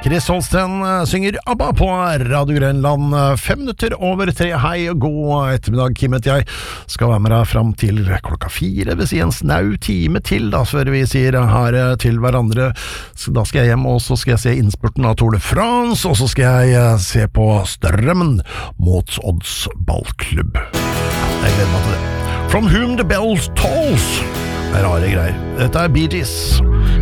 Chris Holsten synger ABBA på Radio Grønland. 3:05. Hei og god ettermiddag, Kim heter jeg. Skal være med deg fram til 4:00. Vil si en snau time til da, før vi sier her til hverandre. Så da skal jeg hjem, og så skal jeg se innspurten av Tour de France, og så skal jeg se på Strømmen mot Odds ballklubb. Jeg gleder meg til det. From Whom the Bells Tolls. Det er rare greier. Dette er Bee Gees.